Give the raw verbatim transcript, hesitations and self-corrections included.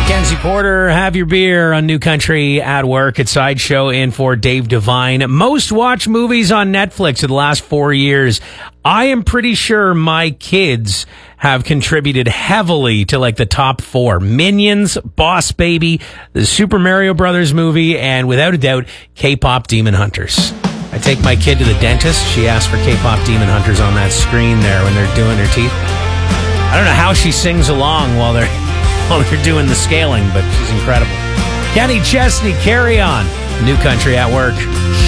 Mackenzie Porter, have your beer on New Country at Work at Sideshow in for Dave Devine. Most watched movies on Netflix in the last four years. I am pretty sure my kids have contributed heavily to like the top four. Minions, Boss Baby, the Super Mario Brothers movie, and without a doubt, K-pop Demon Hunters. I take my kid to the dentist. She asks for K-pop Demon Hunters on that screen there when they're doing her teeth. I don't know how she sings along while they're while they're doing the scaling, but she's incredible. Kenny Chesney, Carry On. New Country at Work.